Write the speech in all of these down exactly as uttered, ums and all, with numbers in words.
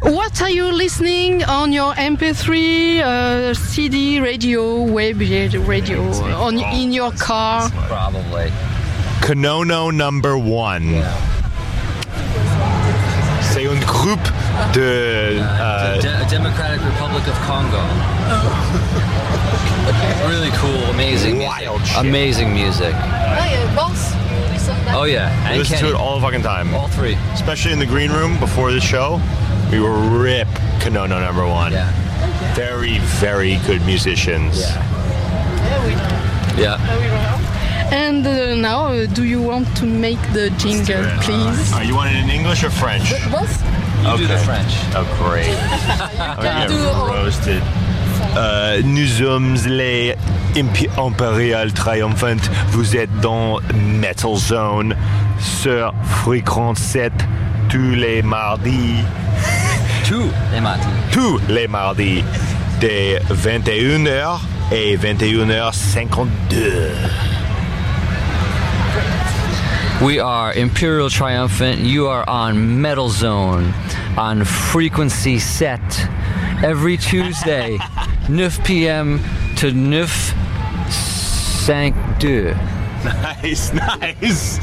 What are you listening on your M P three, uh, C D, radio, web radio, on, in your car? Probably. Konono number one. Yeah. C'est un groupe de... Uh, De- Democratic Republic of Congo. Really cool, amazing Wild music. shit. Amazing music. Oh yeah, and listen Kenny. to it all the fucking time. All three. Especially in the green room before the show. We were rip Konono number one. Yeah. Very, very good musicians. Yeah. Yeah. And uh, now, uh, do you want to make the jingle, please? Uh, you want it in English or French? Both? You do the Okay. French. Oh, great. I'm gonna do all- get roasted. Euh, nous sommes les Imp- Imperial Triumphant. Vous êtes dans Metal Zone sur Fréquence sept tous les mardis. Two. Les Mati. Tous les mardis de vingt et une heures et vingt et une heures cinquante-deux. We are Imperial Triumphant. You are on Metal Zone on Frequency Set every Tuesday, nine p.m. to nine fifty-two. Nice, nice.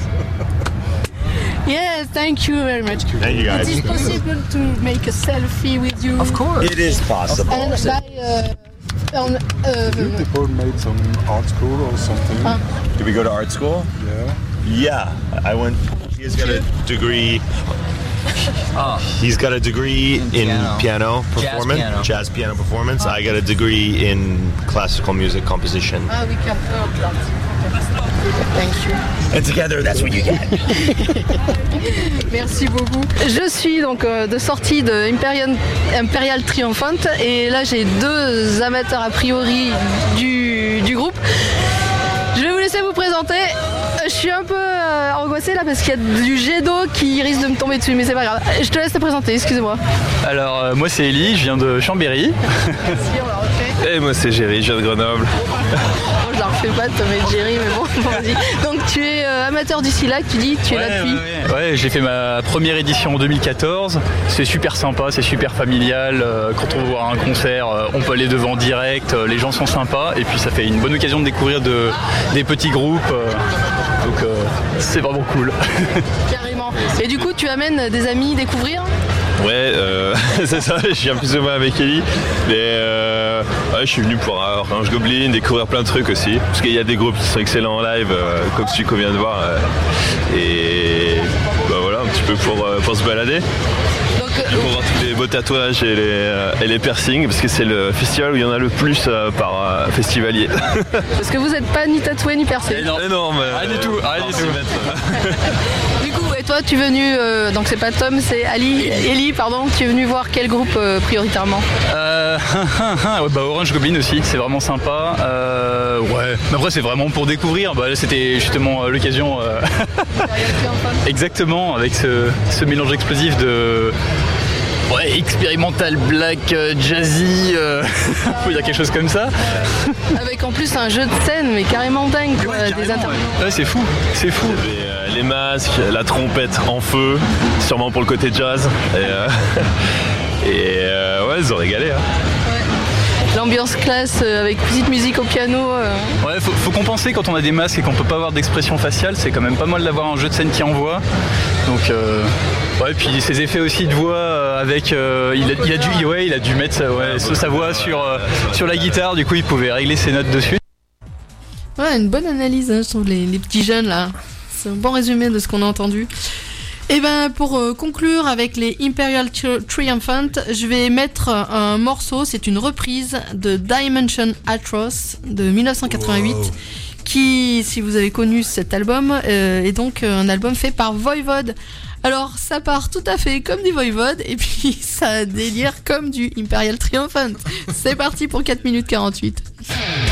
Yes, thank you very much. Thank you guys. Is it possible to make a selfie with you? Of course. It is possible. And by, uh, on, uh, People made some art school or something. Ah. Did we go to art school? Yeah. Yeah, I went. He's got a degree. Oh, He's got a degree in, In piano, piano. Jazz performance, piano. jazz piano performance. I got a degree in classical music composition. ah, we can heard that. Thank you. And together, that's what you get. Merci beaucoup. Je suis donc euh, de sortie de Imperial, Imperial Triumphant et là j'ai deux amateurs a priori du, du groupe. Je vais vous laisser vous présenter. Je suis un peu euh, angoissée là parce qu'il y a du jet d'eau qui risque de me tomber dessus, mais c'est pas grave. Je te laisse te présenter, excusez-moi. Alors euh, moi c'est Elie, je viens de Chambéry. Merci, on la refait. Et moi c'est Géry, je viens de Grenoble. Bon, je la refais pas de Tom et Jerry, mais bon, bon, vas-y. Donc tu es euh, amateur du Silac, tu dis, tu es là depuis. ouais, ouais, j'ai fait ma première édition en deux mille quatorze. C'est super sympa, c'est super familial. Euh, Quand on va voir un concert, euh, on peut aller devant direct, euh, les gens sont sympas. Et puis ça fait une bonne occasion de découvrir de, des petits groupes. euh, Donc euh, c'est vraiment cool. Carrément. Et du coup, tu amènes des amis découvrir. Ouais, euh, c'est ça, je viens plus ou moins avec Ellie. Mais euh, ouais, je suis venu pour euh, Orange Goblin, découvrir plein de trucs aussi. Parce qu'il y a des groupes qui sont excellents en live, euh, comme celui qu'on vient de voir. euh, et bah voilà, un petit peu pour, euh, pour se balader. Donc, euh, Pour voir tous les beaux tatouages et les, euh, et les piercings, parce que c'est le festival où il y en a le plus euh, par euh, festivalier. parce que vous n'êtes pas ni tatoué ni percé. Énorme. Rien du tout, rien du tout. Du coup, et toi, tu es venu, euh, donc c'est pas Tom, c'est Ali, Ellie, pardon, tu es venu voir quel groupe euh, prioritairement? Euh, ouais, bah Orange Goblin aussi, c'est vraiment sympa. Euh, ouais, mais après c'est vraiment pour découvrir. Bah, là c'était justement euh, l'occasion. euh, Exactement, avec ce, ce mélange explosif de ouais, expérimental, black, euh, jazzy, euh, faut dire quelque chose comme ça. Avec en plus un jeu de scène, mais carrément dingue, quoi, des interviews. Ouais, c'est fou, c'est fou. Et, euh, les masques, la trompette en feu, sûrement pour le côté jazz. Et, euh, et euh, ouais, ils ont régalé. Hein. L'ambiance classe euh, avec petite musique au piano. euh. Ouais, faut, faut compenser quand on a des masques et qu'on peut pas avoir d'expression faciale, c'est quand même pas mal d'avoir un jeu de scène qui envoie. Donc euh, ouais, puis ses effets aussi de voix euh, avec euh, il, a, il a dû ouais, il a dû mettre sa, ouais, sa voix sur euh, sur la guitare, du coup il pouvait régler ses notes dessus. Ouais, une bonne analyse, hein, je trouve, les, les petits jeunes là. C'est un bon résumé de ce qu'on a entendu. Et ben pour euh, conclure avec les Imperial Tri- Triumphant, je vais mettre un morceau, c'est une reprise de Dimension Atroce de dix-neuf cent quatre-vingt-huit, wow. Qui, si vous avez connu cet album, euh, est donc un album fait par Voivod. Alors ça part tout à fait comme du Voivod et puis ça délire comme du Imperial Triumphant. C'est parti pour quatre minutes quarante-huit.